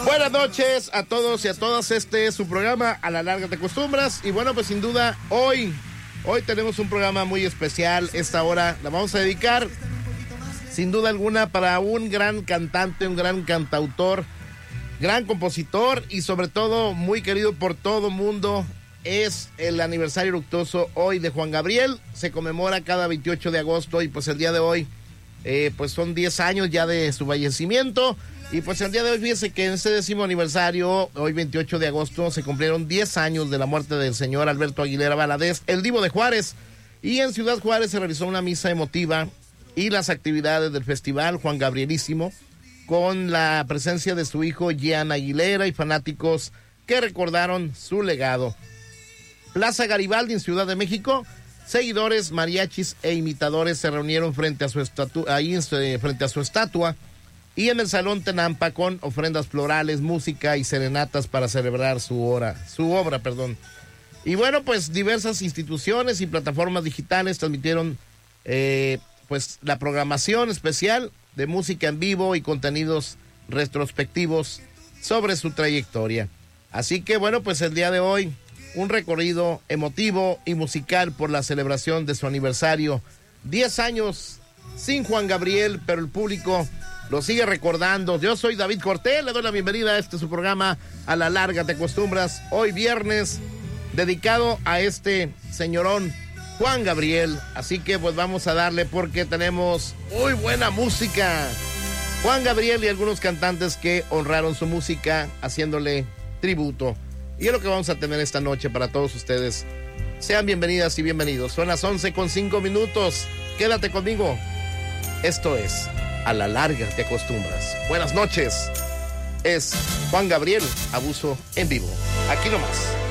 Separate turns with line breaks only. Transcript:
Buenas noches a todos y a todas. Este es su programa A la Larga Te Acostumbras. Y bueno, pues sin duda, hoy tenemos un programa muy especial. Esta hora la vamos a dedicar, sin duda alguna, para un gran cantante, un gran cantautor, gran compositor y sobre todo muy querido por todo mundo. Es el aniversario luctuoso hoy de Juan Gabriel. Se conmemora cada 28 de agosto y pues el día de hoy, pues son 10 años ya de su fallecimiento. Y pues el día de hoy, fíjese que en este 10º aniversario, hoy 28 de agosto, se cumplieron 10 años de la muerte del señor Alberto Aguilera Valadez, el Divo de Juárez. Y en Ciudad Juárez se realizó una misa emotiva y las actividades del festival Juan Gabrielísimo, con la presencia de su hijo Jean Aguilera y fanáticos que recordaron su legado. Plaza Garibaldi en Ciudad de México, seguidores, mariachis e imitadores se reunieron frente a su estatua, y en el Salón Tenampa con ofrendas florales, música y serenatas para celebrar su obra. Y bueno, pues diversas instituciones y plataformas digitales transmitieron pues la programación especial de música en vivo y contenidos retrospectivos sobre su trayectoria. Así que bueno, pues el día de hoy, un recorrido emotivo y musical por la celebración de su aniversario. 10 años sin Juan Gabriel, pero el público lo sigue recordando. Yo soy David Cortés, le doy la bienvenida a su programa A la Larga Te Acostumbras. Hoy viernes, dedicado a este señorón Juan Gabriel. Así que pues vamos a darle porque tenemos muy buena música. Juan Gabriel y algunos cantantes que honraron su música haciéndole tributo. Y es lo que vamos a tener esta noche para todos ustedes. Sean bienvenidas y bienvenidos. Son las 11:05. Quédate conmigo. Esto es A la Larga Te Acostumbras. Buenas noches. Es Juan Gabriel, Abuso en vivo. Aquí nomás.